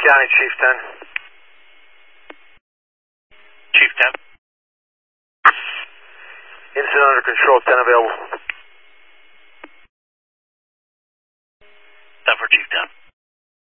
County, Chief 10. Chief 10. Incident under control, 10 available.